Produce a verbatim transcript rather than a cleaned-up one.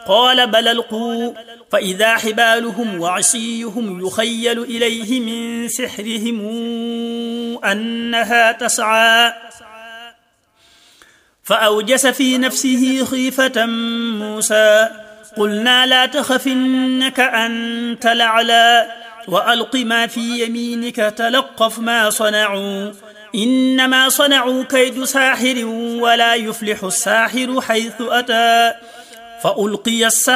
قال بل ألقوا فإذا حبالهم وعصيهم يخيل إليه من سحرهم أنها تسعى فأوجس في نفسه خيفة موسى قلنا لا تخف إنك أنت الأعلى وألق ما في يمينك تلقف ما صنعوا إنما صنعوا كيد ساحر ولا يفلح الساحر حيث أتى فألقي السحر